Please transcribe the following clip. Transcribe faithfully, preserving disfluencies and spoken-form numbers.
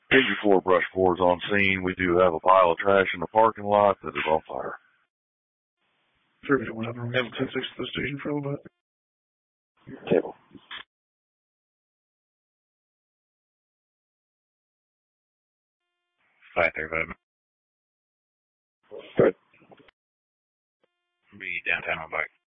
eighty-four brush corps on scene. We do have a pile of trash in the parking lot that is on fire. Sure, we don't have a ten six to the station for a little bit. Table. five thirty-five. Good. Be downtown on bike.